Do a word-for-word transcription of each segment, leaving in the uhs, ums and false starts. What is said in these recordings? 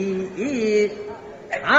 尝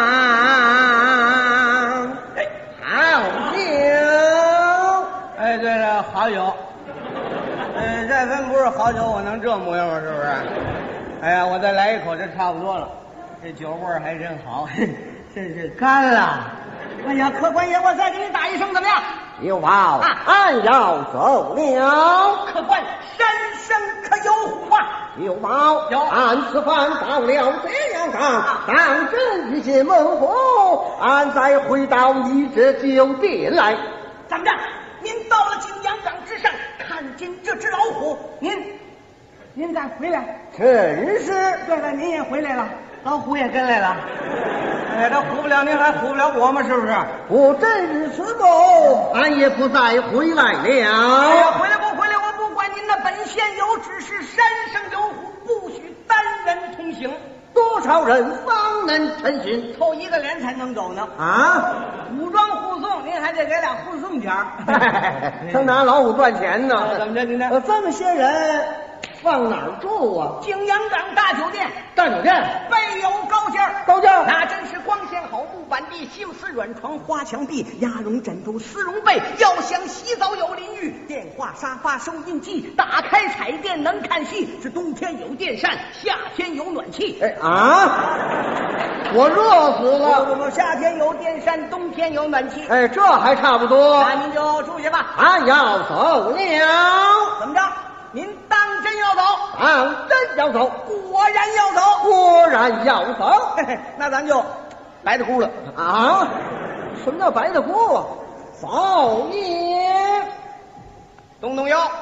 好酒。 哎，对了，好酒。嗯，这分不是好酒，我能这模样吗？是不是？哎呀，我再来一口，这差不多了。这酒味儿还真好，真是干了。哎呀，客官爷，我再给你打一声，怎么样？ 有宝，俺要走了。 客官，山上可有话？ 有宝， 有。 俺此番到了这样岗，当真遇见猛虎，俺再回到你这酒店来。 怎么着？您到了景阳岗之上，看见这只老虎，您您再回来。 真是。 对了，您也回来了，老虎也跟来了。哎，这唬不了您，还唬不了我吗？是不是？ 我真是此后，俺也不再回来了。哎呀，回来不回来，我不管您的。本县有指示，山上有虎，不许单人同行。 多少人方能成行？ 凑一个连才能走呢。 啊， 武装护送，您还得给俩护送钱儿。 他拿老虎赚钱呢。 怎么着？您这这么些人放哪儿住啊？ 景阳岗大酒店。 大酒店备有高间儿， 高间儿那真是光线好，木板地，西丝软床，花墙壁，鸭绒枕头，丝绒被。要想洗澡有淋浴，电话沙发，收音机，打开彩电能看戏。是冬天有电扇，夏天有暖气。 哎啊，我热死了！ 不不不，夏天有电扇，冬天有暖气。 哎，这还差不多。 那您就出去吧。 俺要走了。 怎么着？您当真要走？ 当真要走。 果然要走。 果然要走。 嘿嘿，那咱就白的哭了啊！什么叫白的哭啊？走你！ 动动腰，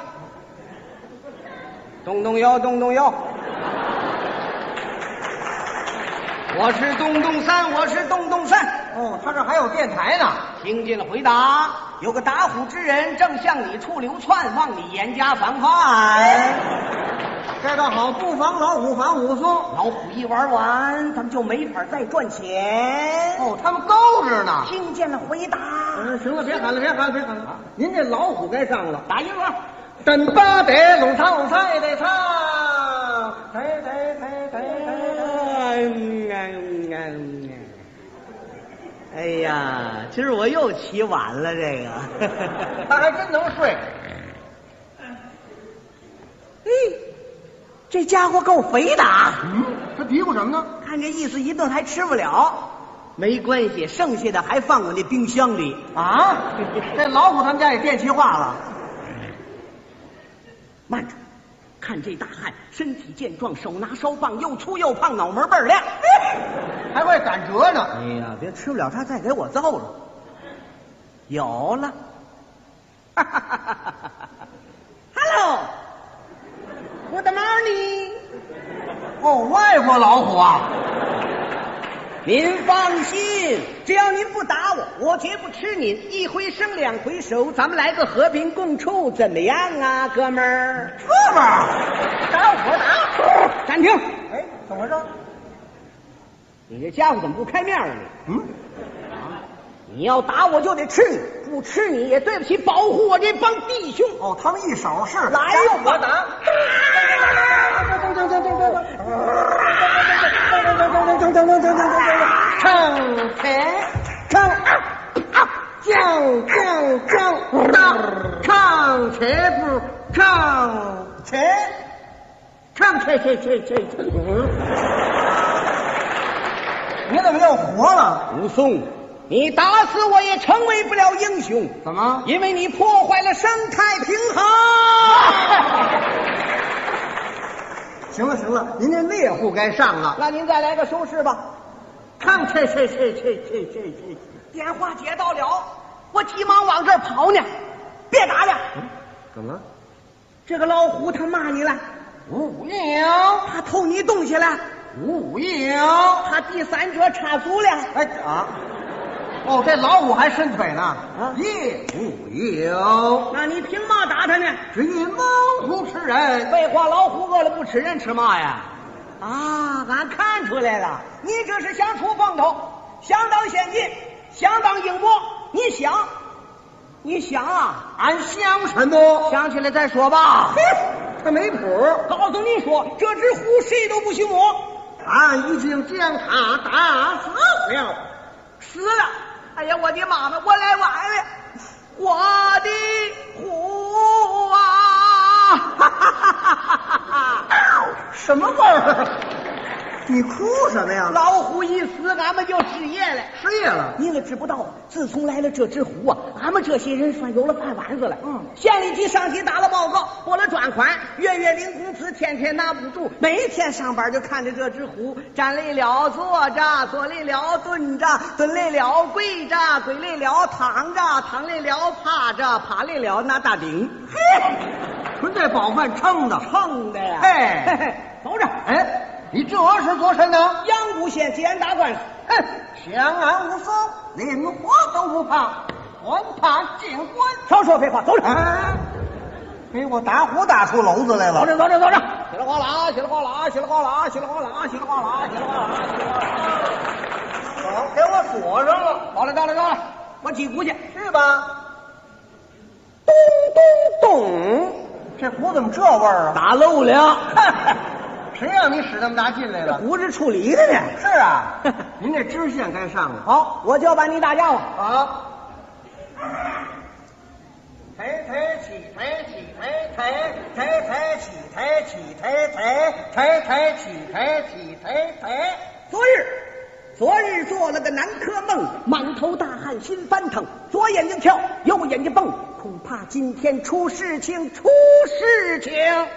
动动腰，动动腰。我是东东三，我是东东三。 哦，他这还有电台呢。 听见了，回答。有个打虎之人正向你处流窜，望你严加防范。 这个好，不防老虎，防虎松。 老虎一玩完，咱们就没法再赚钱。 哦，他们勾着呢。 听见了，回答。 嗯，行了，别喊了，别喊了，别喊了。您这老虎该上了。 打赢了。 真巴得龙唱菜得唱，得得得得得。 哎呀，今儿我又起晚了，这个他还真能睡。 嘿，这家伙够肥的啊！ 嗯，他嘀咕什么呢？ 看这意思，一顿还吃不了。没关系，剩下的还放我那冰箱里啊。这老虎他们家也电气化了。 慢着，看这大汉，身体健壮，手拿烧棒，又粗又胖，脑门倍儿亮， 还会赶折呢。 哎呀，别吃不了他再给我揍了。有了。Hello， Good morning。 哦，外国老虎啊。 您放心，只要您不打我，我绝不吃您。一回生两回熟，咱们来个和平共处，怎么样啊，哥们儿？ 哥们儿，打我打！ 暂停！ 哎，怎么回事？ 你这家伙怎么不开面了你？ 嗯， 啊，你要打我就得吃你，不吃你也对不起保护我这帮弟兄。 哦，他们一手势， 来我打！等等等等等等。等等等等等等等，唱起，唱啊啊，将将将当，唱起不唱起，唱起起起起起。你怎么又活了？ 武松，你打死我也成为不了英雄。 怎么？ 因为你破坏了生态平衡。 行了行了，您这猎户该上了。 那您再来个收拾吧。 唱去去去去去去去。 电话接到了，我急忙往这儿跑呢。别打了。 嗯，怎么了？ 这个老虎他骂你了。 无有。 他偷你东西了。 无有。 他第三者插足了。 哎啊！哦，这老虎还伸腿呢。啊，也无有。 那你凭嘛打他呢？ 只因猛虎吃人。 废话，老虎饿了不吃人，吃嘛呀？啊，俺看出来了，你这是想出风头，想当先进，想当英博。你想，你想啊？ 俺想什么？ 想起来再说吧。 他没谱。 告诉你说，这只虎谁都不许摸。 俺已经将他打死了。 死了！哎呀，我的妈妈，我来晚了，我的虎啊！哈哈哈哈哈哈！ 什么味儿？你哭什么呀？ 老虎一死，俺们就失业了。 失业了？ 你们知不道，自从来了这只虎啊，俺们这些人算有了饭碗子了。 嗯， 县里级上级打了报告，拨了专款，月月领工资，天天拿补助，每天上班就看着这只虎，站累了坐着，坐累了蹲着，蹲累了跪着，跪累了躺着，躺累了趴着，趴累了拿大顶。 嘿，纯在饱饭撑的， 撑的呀！ 嘿嘿嘿，走着。 哎。你这是做甚呢？ 阳谷县检打官司。 哼，相安无事，连火都不怕，还怕见官？ 少说废话，走着。 啊，给我打虎打出篓子来了。 走着，走着，走着。 稀里哗啦，稀里哗啦，稀里哗啦，稀里哗啦，稀里哗啦，稀里哗啦，稀里哗啦。好，给我锁上了。 到了，到了，到了，我击鼓去， 去吧。 咚咚咚， 这鼓怎么这味儿啊？ 打漏了。 谁让你使那么大劲来了？ 鼓是处理的呢。 是啊，您这支线该上了。 好，我叫板你大家伙。 好。抬抬起，抬起，抬抬抬抬起，抬起，抬抬抬抬起，抬起，抬抬。 昨日，昨日做了个南柯梦，满头大汗，心翻腾，左眼睛跳，右眼睛蹦，恐怕今天出事情，出事情。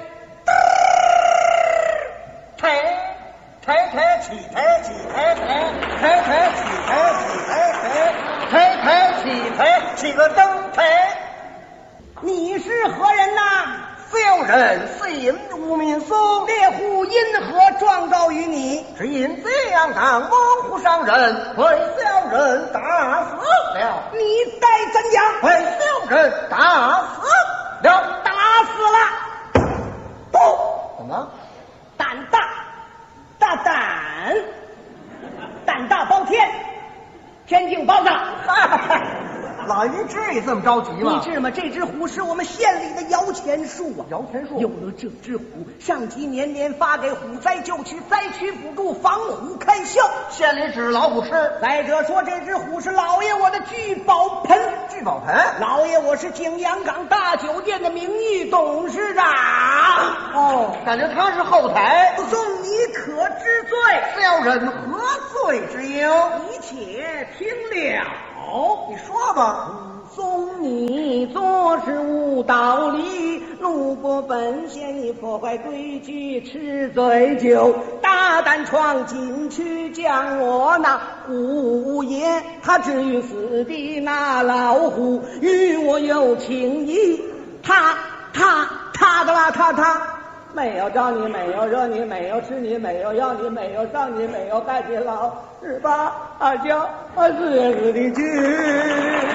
抬抬抬起，抬起，抬抬抬抬起，抬起，抬抬抬抬起，抬起个灯台。 你是何人呐？ 小人姓吴民松， 猎户因何状告于你？ 只因这样当猛虎伤人，被小人打死了。 你该怎样？ 被小人打死了， 打死了。不， 怎么？ 胆大，大胆，胆大包天，天境包上。 老爷至于这么着急吗？ 你知吗？这只虎是我们县里的摇钱树啊！ 摇钱树。 有了这只虎，上级年年发给虎灾救区灾区补助，防虎开销。 县里只老虎吃。 再者说，这只虎是老爷我的聚宝盆。 聚宝盆。 老爷我是景阳冈大酒店的名誉董事长。 哦，感觉他是后台。 送你可知罪？ 小人何罪之有？ 一切听了。 你说吧。 送你做事无道理，怒不本县，你破坏规矩，吃醉酒，大胆闯进去，将我那虎爷他置于死地，那老虎与我有情谊，他他他的啦，他他没有招你，没有惹你，没有吃你，没有要你，没有伤你，没有害你老十八二九二四四的去。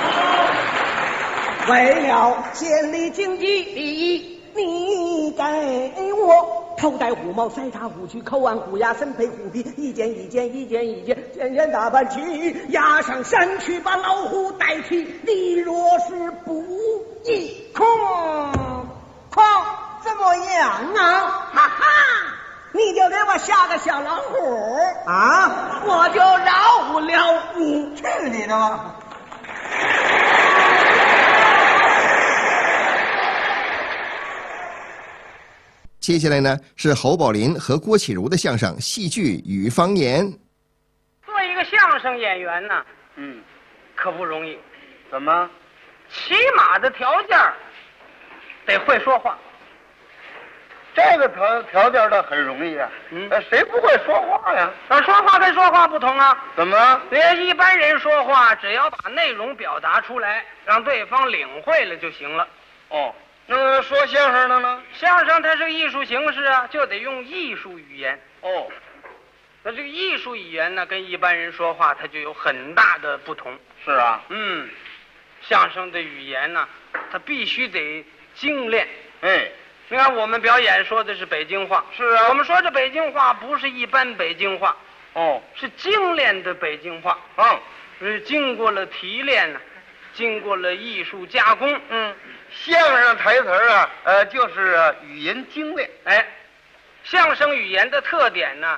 为了县里经济利益，你给我头戴虎帽，塞插虎躯，口按虎牙，身配虎皮，一件一件一件一件，件件打扮起，押上山去把老虎代替。你若是不义， 空空怎么样啊？ 哈哈，你就给我下个小老虎啊， 我就饶不了你。 去你的吧！ 接下来呢是侯宝林和郭启儒的相声《戏剧与方言》。 做一个相声演员呢，嗯，可不容易。怎么？起码的条件得会说话。 这个条条件倒很容易啊， 嗯， 呃，谁不会说话呀？ 那说话跟说话不同啊。 怎么？ 连一般人说话，只要把内容表达出来，让对方领会了就行了。 哦，那么说相声的呢？ 相声它是个艺术形式啊，就得用艺术语言。 哦， 那这个艺术语言呢，跟一般人说话，它就有很大的不同。 是啊， 嗯，相声的语言呢，它必须得精炼。 哎。 你看，我们表演说的是北京话， 是啊， 我们说这北京话不是一般北京话， 哦， 是精炼的北京话， 嗯， 是经过了提炼呢，经过了艺术加工， 嗯，相声台词啊，呃，就是、啊、语言精炼， 哎，相声语言的特点呢，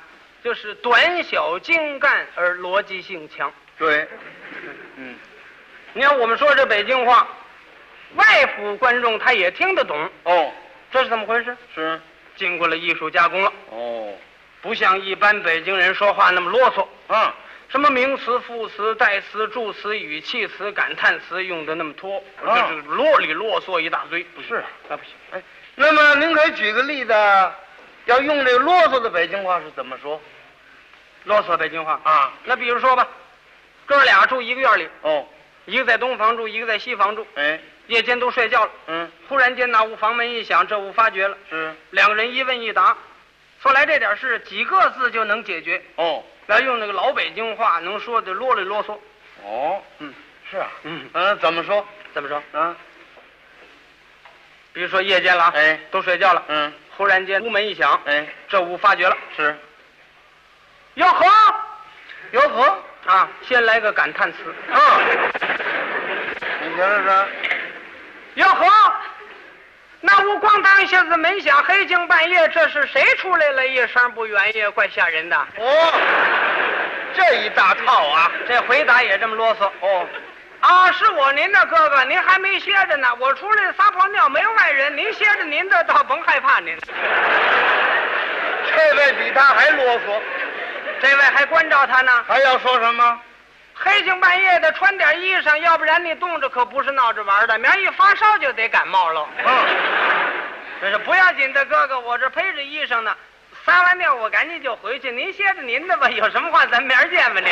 就是短小精干而逻辑性强。 对，嗯， 你看我们说这北京话，外府观众他也听得懂。 哦， 这是怎么回事？ 是， 经过了艺术加工了。 哦， 不像一般北京人说话那么啰嗦。 啊， 什么名词、副词、代词、助词、语气词、感叹词用的那么多， 啊这是啰里啰嗦一大堆。不是那不行。 哎，那么您可以举个例子，要用这个啰嗦的北京话是怎么说？ 啰嗦北京话啊， 那比如说吧，哥俩住一个院里， 哦， 一个在东房住，一个在西房住， 哎， 夜间都睡觉了。 嗯， 忽然间那屋房门一响，这屋发觉了， 是， 两个人一问一答，说来这点事几个字就能解决。 哦， 要用那个老北京话，能说的啰里啰嗦。 哦， 嗯， 是啊， 嗯嗯，怎么说？ 怎么说？ 啊， 比如说夜间了啊， 哎， 都睡觉了， 嗯， 忽然间屋门一响， 哎， 这屋发觉了， 是， 哟呵， 哟呵， 啊，先来个感叹词， 啊，你听着是？ 哟呵，那屋咣当一下子门响，黑更半夜，这是谁出来了？一声不远也怪吓人的。 哦，这一大套啊， 这回答也这么啰嗦。 哦， 啊，是我您的哥哥，您还没歇着呢。我出来撒泡尿，没有外人，您歇着您的，倒甭害怕您。 这位比他还啰嗦， 这位还关照他呢。 还要说什么？ 黑更半夜的，穿点衣裳，要不然你冻着可不是闹着玩的，明儿一发烧就得感冒了。 嗯， 这是不要紧的，哥哥，我这披着衣裳呢。撒完尿我赶紧就回去，您歇着您的吧。有什么话咱明儿见吧，您。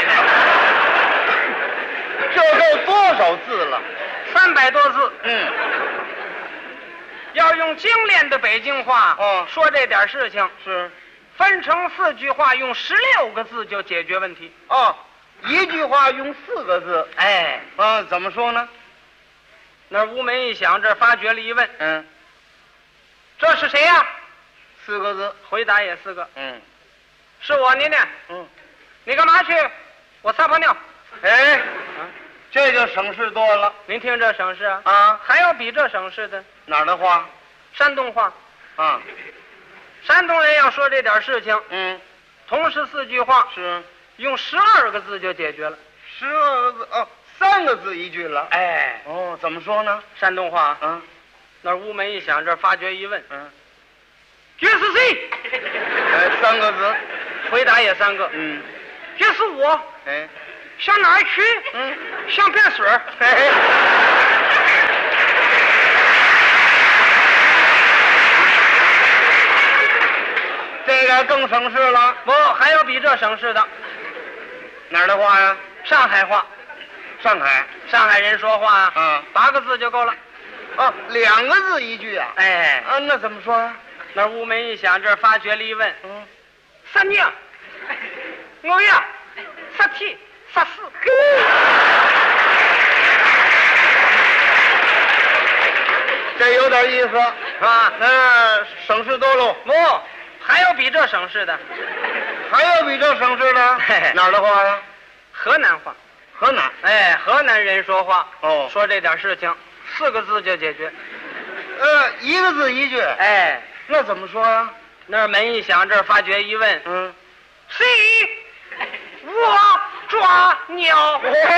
这够多少字了？ 三百多字。 嗯， 要用精炼的北京话， 哦说这点事情， 是， 分成四句话，用十六个字就解决问题。 哦，一句话用四个字， 哎， 啊，怎么说呢？ 那屋门一响，这发觉了一问， 嗯， 这是谁呀、 四个字， 回答也四个， 嗯是我您呢。 嗯， 你干嘛去？我撒泡尿。 哎，这就省事多了您听这省事啊？ 啊。 还有比这省事的？ 哪儿的话？ 山东话。 啊， 山东人要说这点事情， 嗯， 同时四句话， 是用十二个字就解决了。 十二个字哦，三个字一句了。 哎， 哦，怎么说呢？ 山东话， 啊， 那屋门一响，这发觉一问， 嗯， 这是谁？ 哎，三个字。 回答也三个， 嗯， 这是我。 哎， 上哪儿去？ 嗯， 上便水儿。 嘿嘿，这个更省事了。 不，还有比这省事的， 哪儿的话呀？ 上海话。 上海。 上海人说话啊， 啊， 八个字就够了。 哦，两个字一句啊。 哎， 啊，那怎么说呀？ 那屋门一响，这发觉了一问， 嗯， 啥娘？我呀，啥天？啥事？ 这有点意思， 是吧？ 那省事多喽。 不，还有比这省事的， 还有比这省事的嘿嘿？ 哪儿的话呀？ 河南话。 河南。 哎，河南人说话， 哦， 说这点事情，四个字就解决。 呃，一个字一句。 哎， 那怎么说呀？ 那儿门一响，这儿发觉一问， 嗯， 谁？我抓鸟。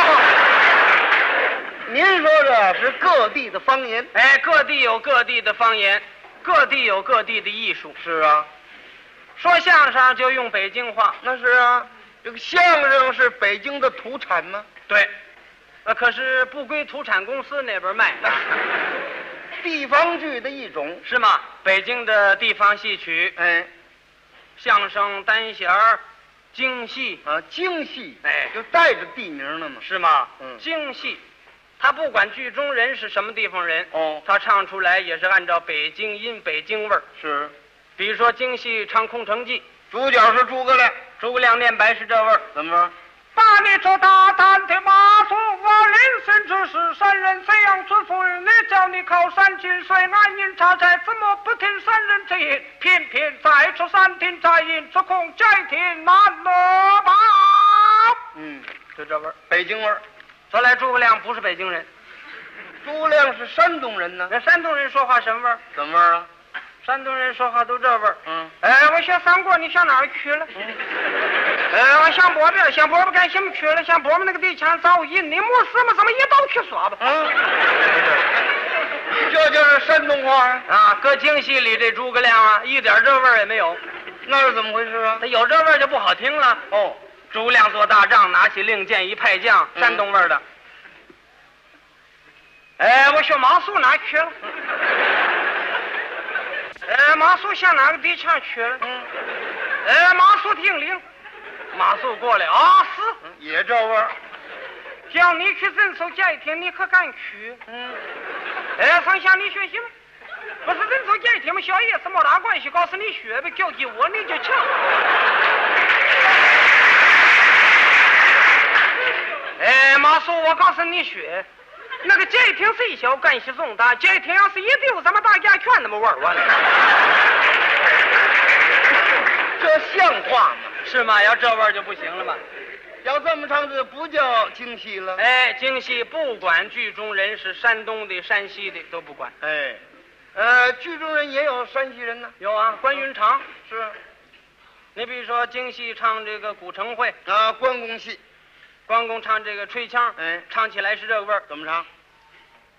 您说这是各地的方言？ 哎，各地有各地的方言，各地有各地的艺术。 是啊， 说相声就用北京话。 那是啊。这个相声是北京的土产吗？ 对，呃，可是不归土产公司那边卖， 地方剧的一种。 是吗？北京的地方戏曲， 哎， 相声、单弦儿、京戏， 啊，京戏， 哎就带着地名了嘛。 是吗？ 嗯京戏，他不管剧中人是什么地方人， 哦， 他唱出来也是按照北京音、北京味儿。 是， 比如说京戏唱《空城计》， 主角是诸葛亮， 诸葛亮念白是这味儿。 怎么说？ 把你这大胆的马祖，我临身之时，山人怎样之妇？你叫你靠山进水，安营扎寨，怎么不听山人之言？偏偏在这山亭寨营，这空寨亭难了吧？ 嗯， 就这味儿。 北京味儿。 说来诸葛亮不是北京人， 诸葛亮是山东人呢。 那山东人说话什么味儿？ 怎么味儿啊？ 山东人说话都这味儿。 嗯， 哎，我学三国，你上哪儿去了？ 嗯呃，我想伯这，想伯伯干什么去了？想伯伯那个地墙早引，你没事嘛，咱们一道去说吧。 嗯，这就是山东话啊！ 啊，搁京戏里这诸葛亮啊，一点这味儿也没有。 那是怎么回事啊？ 他有这味儿就不好听了。 哦， 诸葛亮做大仗，拿起令箭一派将， 嗯山东味儿的。哎，我说马谡哪去了？哎，马谡向哪个地墙去了？ 嗯， 哎，马谡听令，马谡过来啊，是， 也这味儿。 叫你去镇守街亭，你可敢去？ 嗯， 哎，上下你学习吗？不是镇守街亭吗？小叶子没大关系，告诉你学呗，交给我你就强。哎，马谡，我告诉你学。那个街亭虽小，干系重大。街亭要是一丢，咱们大家全那么玩完了。 这像话吗？ 是吗？要这味儿就不行了吗？ 要这么唱，这不叫京戏了。 哎，京戏不管剧中人是山东的、山西的都不管。 哎，呃，剧中人也有山西人呢。 有啊，关云长是。 你比如说京戏唱这个古城会啊，关公戏， 关公唱这个吹腔， 哎， 唱起来是这个味儿。 怎么唱？